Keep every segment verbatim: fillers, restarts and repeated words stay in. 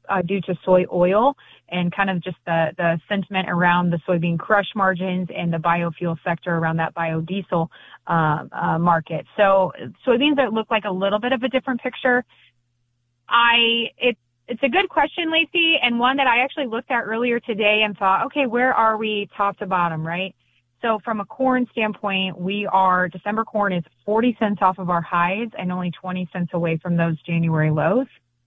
uh, due to soy oil and kind of just the, the sentiment around the soybean crush margins and the biofuel sector around that biodiesel uh, uh, market. So soybeans that look like a little bit of a different picture. I it it's a good question, Lacey, and one that I actually looked at earlier today and thought, okay, where are we top to bottom, right? So from a corn standpoint, we are, December corn is forty cents off of our highs and only twenty cents away from those January lows.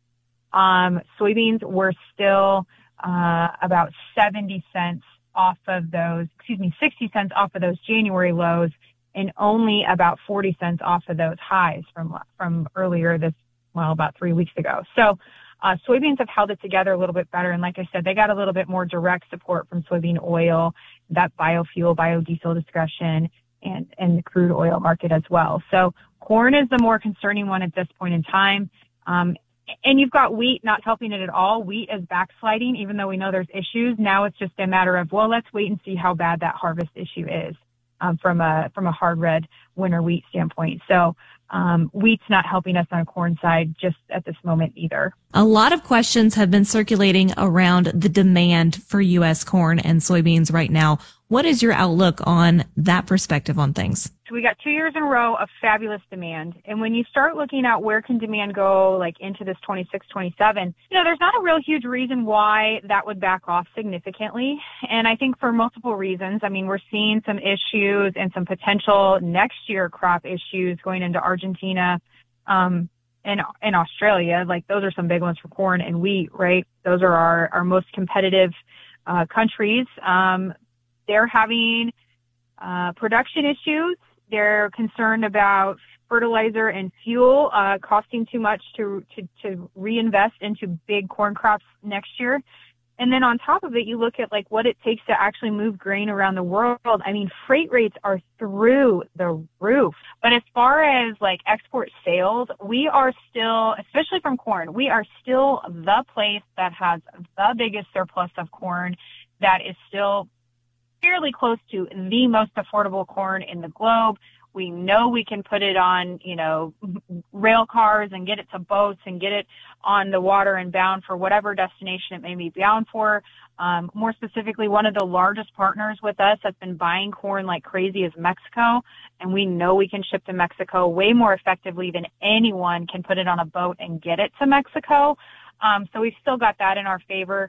Um, soybeans were still uh, about seventy cents off of those, excuse me, sixty cents off of those January lows and only about forty cents off of those highs from, from earlier this, well, about three weeks ago. So Uh, soybeans have held it together a little bit better. And like I said, they got a little bit more direct support from soybean oil, that biofuel, biodiesel discussion, and, and the crude oil market as well. So corn is the more concerning one at this point in time. Um, and you've got wheat not helping it at all. Wheat is backsliding, even though we know there's issues. Now it's just a matter of, well, let's wait and see how bad that harvest issue is um, from a from a hard red winter wheat standpoint. So Um, wheat's not helping us on the corn side just at this moment either. A lot of questions have been circulating around the demand for U S corn and soybeans right now. What is your outlook on that perspective on things? So we got two years in a row of fabulous demand. And when you start looking at where can demand go like into this twenty-six, twenty-seven, you know, there's not a real huge reason why that would back off significantly. And I think for multiple reasons. I mean, we're seeing some issues and some potential next year crop issues going into Argentina, um, and, and Australia. Like those are some big ones for corn and wheat, right? Those are our, our most competitive, uh, countries. Um, They're having uh, production issues. They're concerned about fertilizer and fuel uh, costing too much to, to, to reinvest into big corn crops next year. And then on top of it, you look at like what it takes to actually move grain around the world. I mean, freight rates are through the roof. But as far as like export sales, we are still, especially from corn, we are still the place that has the biggest surplus of corn that is still fairly close to the most affordable corn in the globe. We know we can put it on, you know, rail cars and get it to boats and get it on the water and bound for whatever destination it may be bound for. Um, more specifically, one of the largest partners with us that's been buying corn like crazy is Mexico. And we know we can ship to Mexico way more effectively than anyone can put it on a boat and get it to Mexico. Um, so we've still got that in our favor.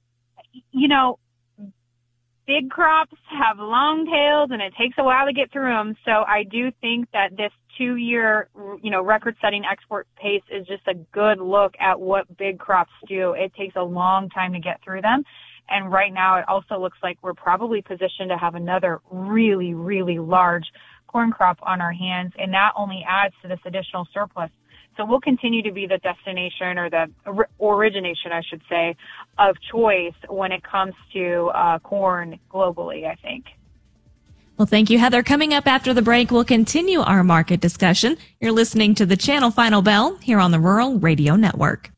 You know, big crops have long tails and it takes a while to get through them. So I do think that this two year, you know, record setting export pace is just a good look at what big crops do. It takes a long time to get through them. And right now it also looks like we're probably positioned to have another really, really large corn crop on our hands. And that only adds to this additional surplus. So we'll continue to be the destination or the origination, I should say, of choice when it comes to uh, corn globally, I think. Well, thank you, Heather. Coming up after the break, we'll continue our market discussion. You're listening to the Channel Final Bell here on the Rural Radio Network.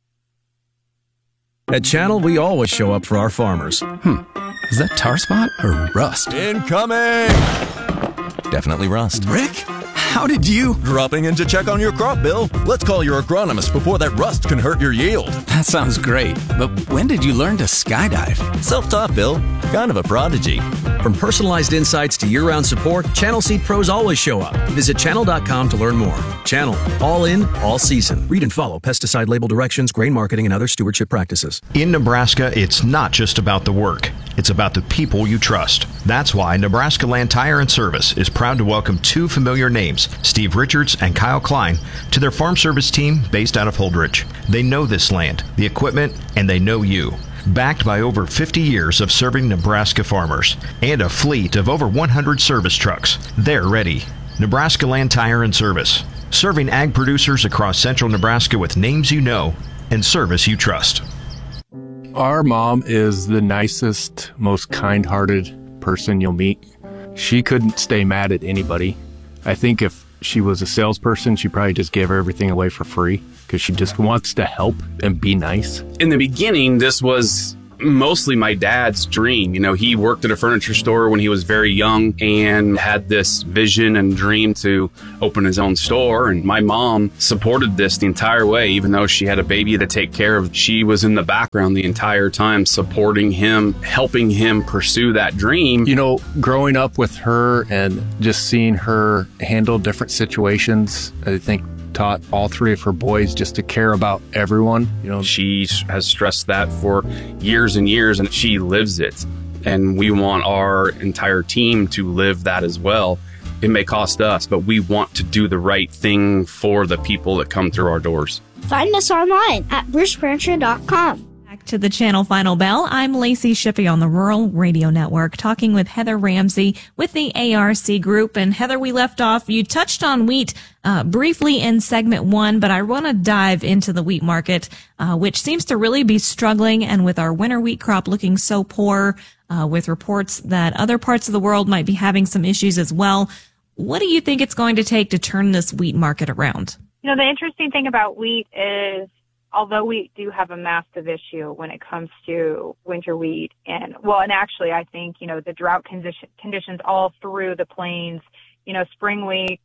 At Channel, we always show up for our farmers. Hmm. Is that tar spot or rust? Incoming! Definitely rust. Rick? How did you? Dropping in to check on your crop, Bill. Let's call your agronomist before that rust can hurt your yield. That sounds great. But when did you learn to skydive? Self-taught, Bill. Kind of a prodigy. From personalized insights to year-round support, Channel Seed Pros always show up. Visit channel dot com to learn more. Channel. All in, all season. Read and follow pesticide label directions, grain marketing, and other stewardship practices. In Nebraska, it's not just about the work. It's about the people you trust. That's why Nebraska Land Tire and Service is proud to welcome two familiar names, Steve Richards and Kyle Klein, to their farm service team based out of Holdridge. They know this land, the equipment, and they know you. Backed by over fifty years of serving Nebraska farmers and a fleet of over one hundred service trucks, they're ready. Nebraska Land Tire and Service, serving ag producers across central Nebraska with names you know and service you trust. Our mom is the nicest, most kind-hearted person you'll meet. She couldn't stay mad at anybody. I think if she was a salesperson, she probably just gave her everything away for free because she just wants to help and be nice. In the beginning, this was mostly my dad's dream. You know, he worked at a furniture store when he was very young and had this vision and dream to open his own store. And my mom supported this the entire way, even though she had a baby to take care of. She was in the background the entire time, supporting him, helping him pursue that dream. You know, growing up with her and just seeing her handle different situations, I think taught all three of her boys just to care about everyone. You know, she has stressed that for years and years, and she lives it. And we want our entire team to live that as well. It may cost us, but we want to do the right thing for the people that come through our doors. Find us online at bruce furniture dot com. Back to the Channel Final Bell. I'm Lacey Shippey on the Rural Radio Network, talking with Heather Ramsey with the A R C Group. And Heather, we left off, you touched on wheat uh, briefly in segment one, but I want to dive into the wheat market, uh, which seems to really be struggling. And with our winter wheat crop looking so poor, uh, with reports that other parts of the world might be having some issues as well, what do you think it's going to take to turn this wheat market around? You know, the interesting thing about wheat is, although we do have a massive issue when it comes to winter wheat, and well, and actually I think, you know, the drought condition, conditions all through the plains, you know, spring wheat,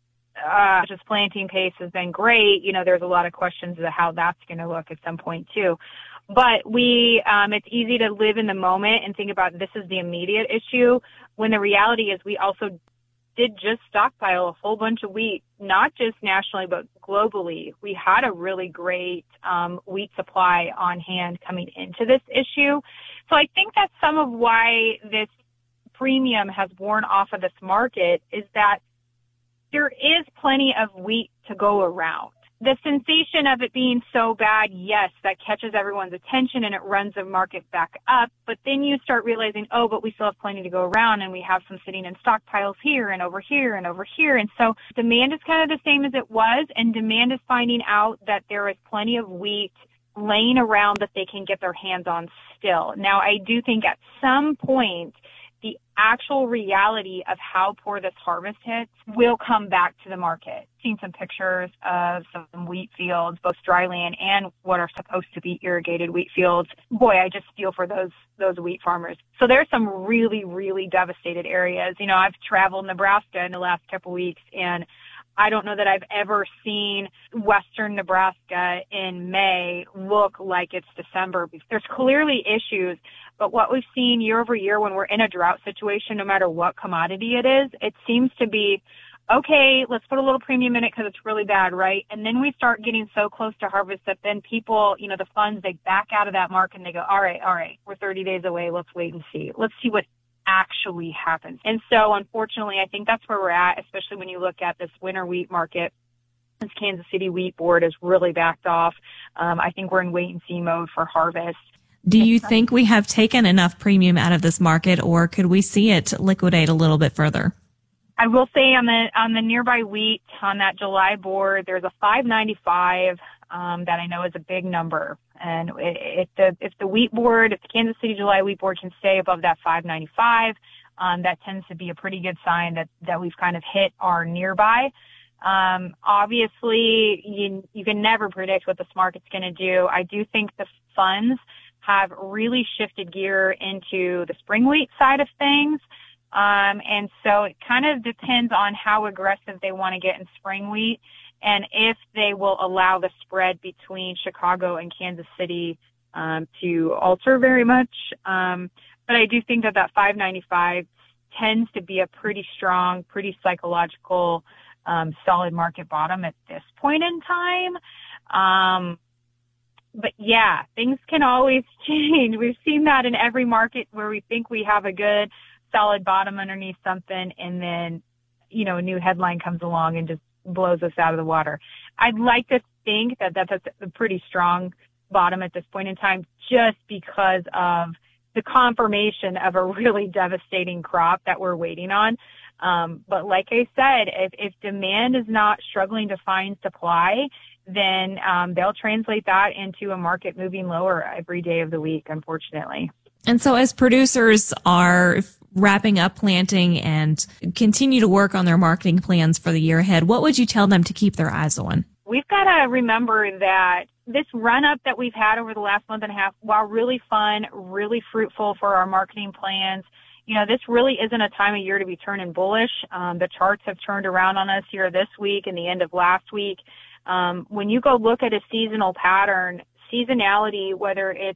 uh, just planting pace has been great. You know, there's a lot of questions of how that's going to look at some point too. But we, um, it's easy to live in the moment and think about this is the immediate issue, when the reality is we also did just stockpile a whole bunch of wheat, not just nationally, but globally. We had a really great um, wheat supply on hand coming into this issue. So I think that's some of why this premium has worn off of this market, is that there is plenty of wheat to go around. The sensation of it being so bad, yes, that catches everyone's attention and it runs the market back up. But then you start realizing, oh, but we still have plenty to go around, and we have some sitting in stockpiles here and over here and over here. And so demand is kind of the same as it was, and demand is finding out that there is plenty of wheat laying around that they can get their hands on still. Now, I do think at some point, the actual reality of how poor this harvest hits will come back to the market. Seen some pictures of some wheat fields, both dry land and what are supposed to be irrigated wheat fields. Boy, I just feel for those those wheat farmers. So there's some really, really devastated areas. You know, I've traveled Nebraska in the last couple of weeks, and I don't know that I've ever seen western Nebraska in May look like it's December. There's clearly issues, but what we've seen year over year when we're in a drought situation, no matter what commodity it is, it seems to be, okay, let's put a little premium in it because it's really bad, right? And then we start getting so close to harvest that then people, you know, the funds, they back out of that market and they go, all right, all right, we're thirty days away. Let's wait and see. Let's see what actually happens. And so unfortunately, I think that's where we're at, especially when you look at this winter wheat market. This Kansas City Wheat Board is really backed off. Um, I think we're in wait and see mode for harvest. Do you think we have taken enough premium out of this market, or could we see it liquidate a little bit further? I will say on the on the nearby wheat, on that July board, there's a five ninety-five um, that I know is a big number. And if the if the wheat board, if the Kansas City July wheat board can stay above that five ninety-five, um, that tends to be a pretty good sign that that we've kind of hit our nearby. Um, obviously, you you can never predict what this market's going to do. I do think the funds have really shifted gear into the spring wheat side of things. Um, and so it kind of depends on how aggressive they want to get in spring wheat and if they will allow the spread between Chicago and Kansas City um, to alter very much. Um, but I do think that that five ninety-five tends to be a pretty strong, pretty psychological, um, solid market bottom at this point in time. Um, But yeah, things can always change. We've seen that in every market where we think we have a good solid bottom underneath something, and then, you know, a new headline comes along and just blows us out of the water. I'd like to think that that's a pretty strong bottom at this point in time, just because of the confirmation of a really devastating crop that we're waiting on. Um, but like I said, if, if demand is not struggling to find supply, then um, they'll translate that into a market moving lower every day of the week, unfortunately. And so as producers are wrapping up planting and continue to work on their marketing plans for the year ahead, what would you tell them to keep their eyes on? We've got to remember that this run up that we've had over the last month and a half, while really fun, really fruitful for our marketing plans, you know, this really isn't a time of year to be turning bullish. Um, the charts have turned around on us here this week and the end of last week. Um, when you go look at a seasonal pattern, seasonality, whether it's